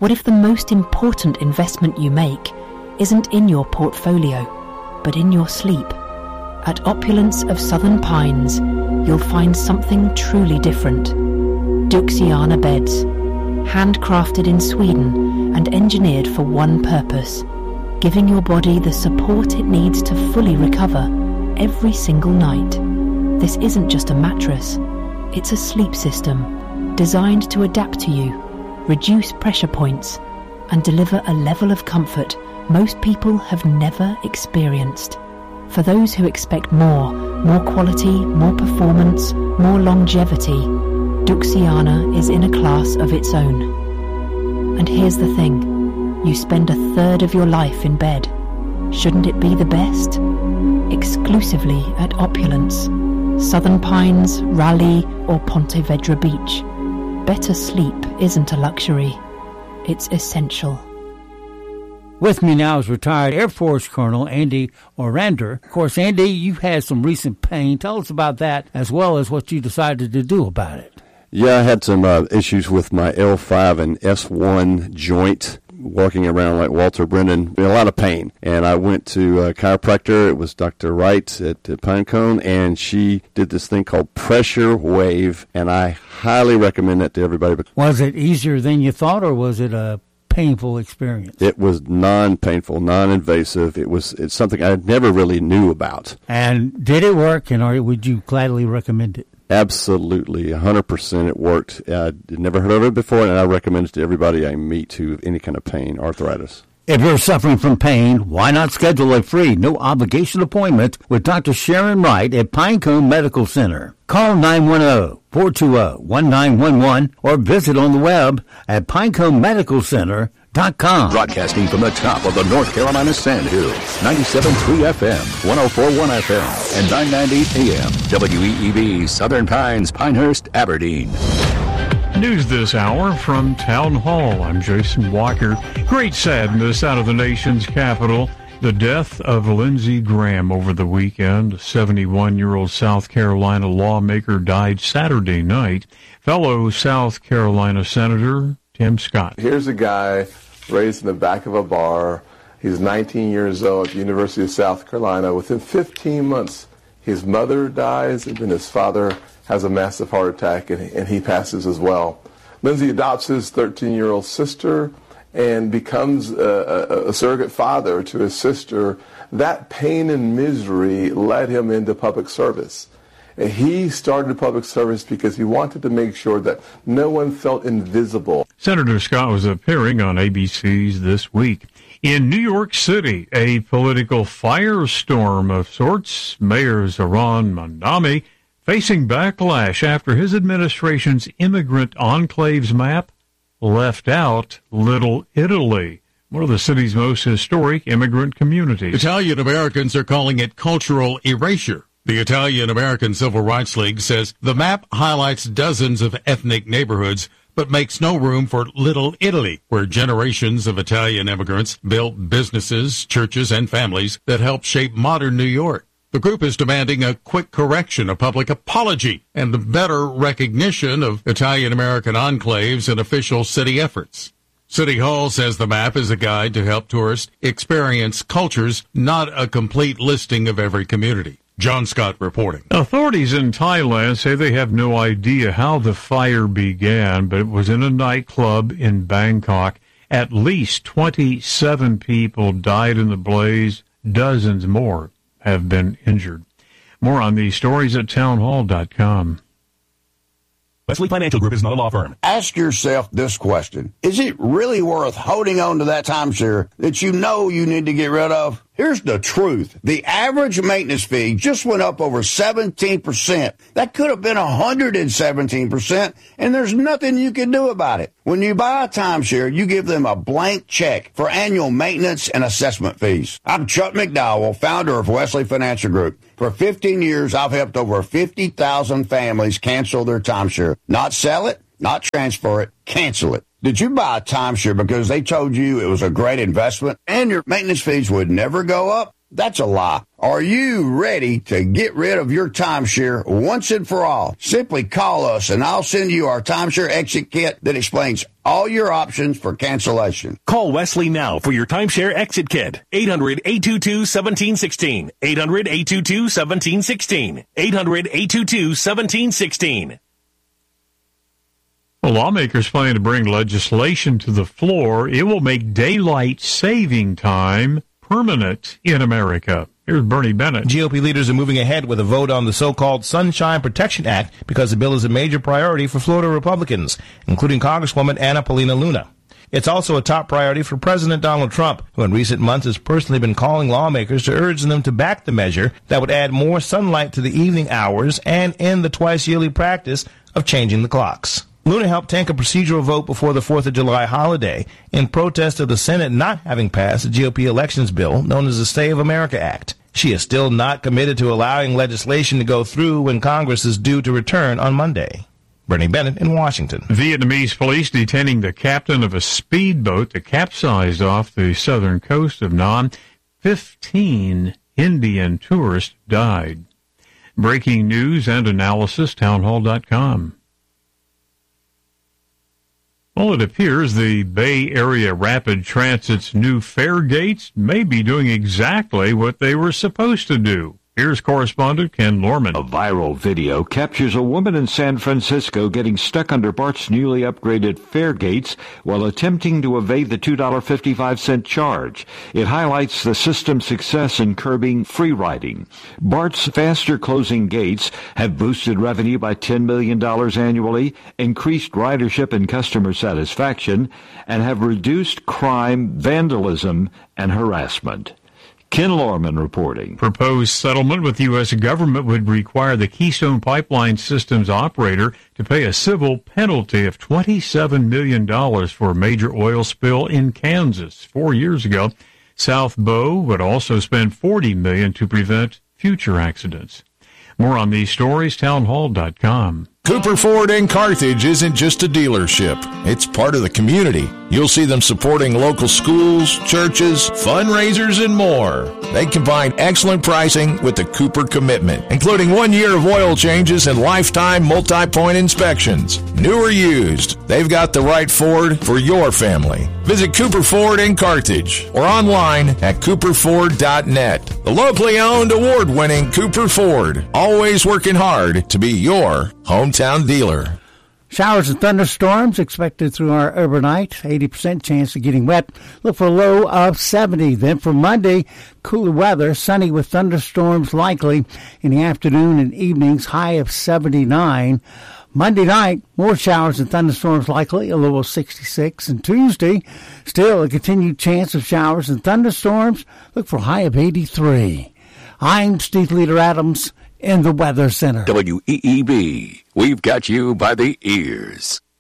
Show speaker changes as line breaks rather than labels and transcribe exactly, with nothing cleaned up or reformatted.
What if the most important investment you make isn't in your portfolio, but in your sleep? At Opulence of Southern Pines, you'll find something truly different. Duxiana beds, handcrafted in Sweden and engineered for one purpose, giving your body the support it needs to fully recover every single night. This isn't just a mattress, it's a sleep system designed to adapt to you, reduce pressure points, and deliver a level of comfort most people have never experienced. For those who expect more, more quality, more performance, more longevity, Duxiana is in a class of its own. And here's the thing, you spend a third of your life in bed. Shouldn't it be the best? Exclusively at Opulence, Southern Pines, Raleigh, or Ponte Vedra Beach. Better sleep isn't a luxury, it's essential.
With me now is retired Air Force Colonel Andy Orander. Of course, Andy, you've had some recent pain. Tell us about that as well as what you decided to do about it.
Yeah, I had some uh, issues with my L five and S one joint, walking around like Walter Brennan, a lot of pain. And I went to a chiropractor. It was Doctor Wright at, at Pinecone, and she did this thing called Pressure Wave, and I highly recommend that to everybody.
Was it easier than you thought, or was it a painful experience?
It was non-painful, non-invasive. It was it's something I never really knew about.
And did it work, and or would you gladly recommend it?
Absolutely, one hundred percent it worked. I never heard of it before, and I recommend it to everybody I meet who have any kind of pain, arthritis.
If you're suffering from pain, why not schedule a free, no-obligation appointment with Doctor Sharon Wright at Pinecone Medical Center? Call nine one zero, four two zero, one nine one one or visit on the web at pinecone medical center dot com.
Broadcasting from the top of the North Carolina Sandhills, ninety-seven point three F M, one oh four point one F M, and nine ninety A M, W E E B, Southern Pines, Pinehurst, Aberdeen.
News this hour from Town Hall. I'm Jason Walker. Great sadness out of the nation's capital. The death of Lindsey Graham over the weekend. A seventy-one-year-old South Carolina lawmaker died Saturday night. Fellow South Carolina Senator Tim Scott.
Here's a guy raised in the back of a bar. He's nineteen years old at the University of South Carolina. Within fifteen months, his mother dies, and then his father has a massive heart attack, and, and he passes as well. Lindsey adopts his thirteen-year-old sister and becomes a, a, a surrogate father to his sister. That pain and misery led him into public service. And he started public service because he wanted to make sure that no one felt invisible.
Senator Scott was appearing on A B C's This Week. In New York City, a political firestorm of sorts. Mayor Zohran Mamdani facing backlash after his administration's immigrant enclaves map left out Little Italy, one of the city's most historic immigrant communities.
Italian Americans are calling it cultural erasure. The Italian American Civil Rights League says the map highlights dozens of ethnic neighborhoods, but makes no room for Little Italy, where generations of Italian immigrants built businesses, churches, and families that helped shape modern New York. The group is demanding a quick correction, a public apology, and the better recognition of Italian-American enclaves in official city efforts. City Hall says the map is a guide to help tourists experience cultures, not a complete listing of every community. John Scott reporting.
Authorities in Thailand say they have no idea how the fire began, but it was in a nightclub in Bangkok. At least twenty-seven people died in the blaze. Dozens more have been injured. More on these stories at townhall dot com.
Wesley Financial Group is not a law firm.
Ask yourself this question. Is it really worth holding on to that timeshare that you know you need to get rid of? Here's the truth. The average maintenance fee just went up over seventeen percent. That could have been one hundred seventeen percent, and there's nothing you can do about it. When you buy a timeshare, you give them a blank check for annual maintenance and assessment fees. I'm Chuck McDowell, founder of Wesley Financial Group. For fifteen years, I've helped over fifty thousand families cancel their timeshare. Not sell it, not transfer it, cancel it. Did you buy a timeshare because they told you it was a great investment and your maintenance fees would never go up? That's a lie. Are you ready to get rid of your timeshare once and for all? Simply call us and I'll send you our timeshare exit kit that explains all your options for cancellation.
Call Wesley now for your timeshare exit kit. eight hundred, eight two two, one seven one six. eight hundred, eight two two, one seven one six. eight hundred, eight two two, one seven one six.
Well, lawmakers plan to bring legislation to the floor. It will make daylight saving time permanent in America. Here's Bernie Bennett.
G O P leaders are moving ahead with a vote on the so-called Sunshine Protection Act because the bill is a major priority for Florida Republicans, including Congresswoman Anna Paulina Luna. It's also a top priority for President Donald Trump, who in recent months has personally been calling lawmakers to urge them to back the measure that would add more sunlight to the evening hours and end the twice-yearly practice of changing the clocks. Luna helped tank a procedural vote before the fourth of July holiday in protest of the Senate not having passed the G O P elections bill known as the Stay of America Act. She is still not committed to allowing legislation to go through when Congress is due to return on Monday. Bernie Bennett in Washington.
Vietnamese police detaining the captain of a speedboat that capsized off the southern coast of Nam. Fifteen Indian tourists died. Breaking news and analysis, townhall dot com. Well, it appears the Bay Area Rapid Transit's new fare gates may be doing exactly what they were supposed to do. Here's correspondent Ken Lorman.
A viral video captures a woman in San Francisco getting stuck under BART's newly upgraded fare gates while attempting to evade the two dollars and fifty-five cents charge. It highlights the system's success in curbing free riding. BART's faster closing gates have boosted revenue by ten million dollars annually, increased ridership and customer satisfaction, and have reduced crime, vandalism, and harassment. Ken Lorman reporting.
Proposed settlement with the U S government would require the Keystone Pipeline System's operator to pay a civil penalty of twenty-seven million dollars for a major oil spill in Kansas four years ago. South Bow would also spend forty million dollars to prevent future accidents. More on these stories, townhall dot com.
Cooper Ford in Carthage isn't just a dealership. It's part of the community. You'll see them supporting local schools, churches, fundraisers, and more. They combine excellent pricing with the Cooper commitment, including one year of oil changes and lifetime multi-point inspections. New or used, they've got the right Ford for your family. Visit Cooper Ford in Carthage or online at cooper ford dot net. The locally owned, award-winning Cooper Ford, always working hard to be your hometown dealer.
Showers and thunderstorms expected through our overnight. eighty percent chance of getting wet. Look for a low of seventy. Then for Monday, cooler weather, sunny with thunderstorms likely in the afternoon and evenings, high of seventy-nine. Monday night, more showers and thunderstorms likely, a low of sixty-six. And Tuesday, still a continued chance of showers and thunderstorms. Look for a high of eighty-three. I'm Steve Leader Adams in the Weather Center.
W E E B, we've got you by the ears.